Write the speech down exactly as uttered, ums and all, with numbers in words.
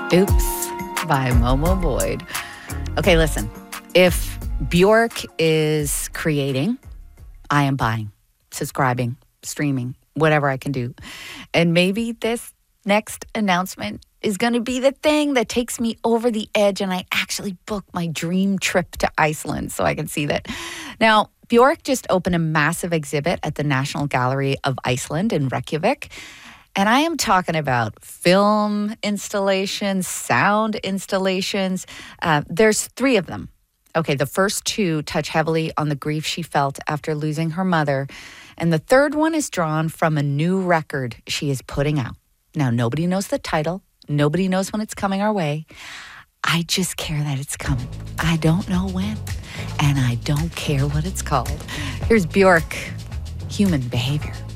Oops by Momo Boyd. Okay, listen. If Bjork is creating, I am buying, subscribing, streaming, whatever I can do. And maybe this next announcement is going to be the thing that takes me over the edge and I actually book my dream trip to Iceland so I can see that. Now, Bjork just opened a massive exhibit at the National Gallery of Iceland in Reykjavik. And I am talking about film installations, sound installations. Uh, there's three of them. Okay, the first two touch heavily on the grief she felt after losing her mother. And the third one is drawn from a new record she is putting out. Now, nobody knows the title. Nobody knows when it's coming our way. I just care that it's coming. I don't know when. And I don't care what it's called. Here's Bjork, Human Behavior.